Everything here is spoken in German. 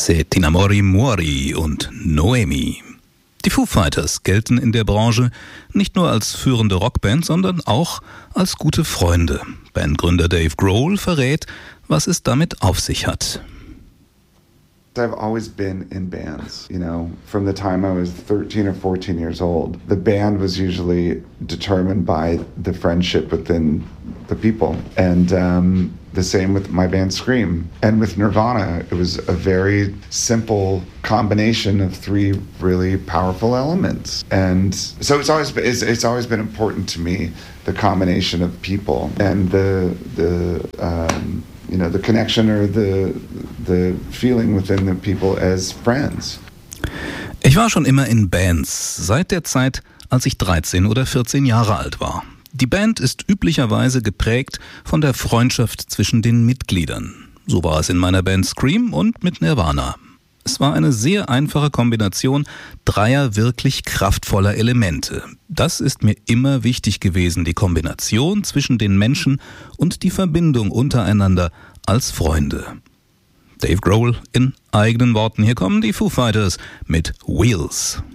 Se ti innamori muori und Noemi. Die Foo Fighters gelten in der Branche nicht nur als führende Rockband, sondern auch als gute Freunde. Bandgründer Dave Grohl verrät, was es damit auf sich hat. I've always been in bands, from the time I was 13 or 14 years old. The band was usually determined by the friendship within the people. And the same with my band Scream. And with Nirvana, it was a very simple combination of three really powerful elements. And so it's always been important to me, the combination of people and the connection or the feeling within the people as friends. Ich war schon immer in Bands, seit der Zeit, als ich 13 oder 14 Jahre alt war. Die Band ist üblicherweise geprägt von der Freundschaft zwischen den Mitgliedern. So war es in meiner Band Scream und mit Nirvana. Es war eine sehr einfache Kombination dreier wirklich kraftvoller Elemente. Das ist mir immer wichtig gewesen, die Kombination zwischen den Menschen und die Verbindung untereinander als Freunde. Dave Grohl in eigenen Worten. Hier kommen die Foo Fighters mit Wheels.